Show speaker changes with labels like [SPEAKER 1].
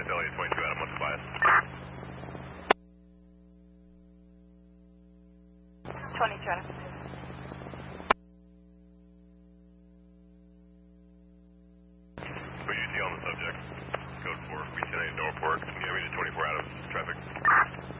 [SPEAKER 1] Elliot 22 Adam, what's the bias?
[SPEAKER 2] 22 Adam.
[SPEAKER 1] Put UT on the subject. Code 4, B10A Northport. Can you have me to 24 Adams traffic?